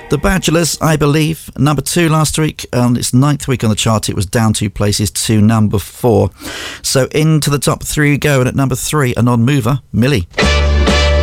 The Bachelors, I believe, number 2 last week. Its 9th week on the chart, it was down 2 places to number 4. So into the top 3 we go, and at number 3, a non-mover, Millie.